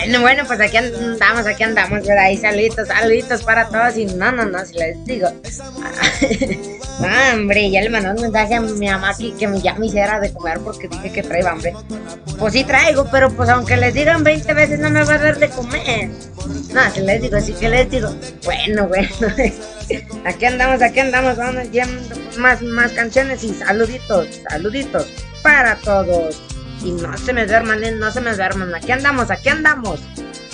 Bueno, pues aquí andamos, ¿verdad? Y saluditos para todos. Y no, si les digo. Ah, hombre, ya le mandó un mensaje a mi mamá que ya me hiciera de comer porque dije que traía hambre. Pues sí traigo, pero pues aunque les digan 20 veces no me va a dar de comer. No, si les digo, sí que les digo. Bueno. Aquí andamos, vamos ya más canciones y saluditos para todos. Y no se me duerman, no se me duerman. Aquí andamos.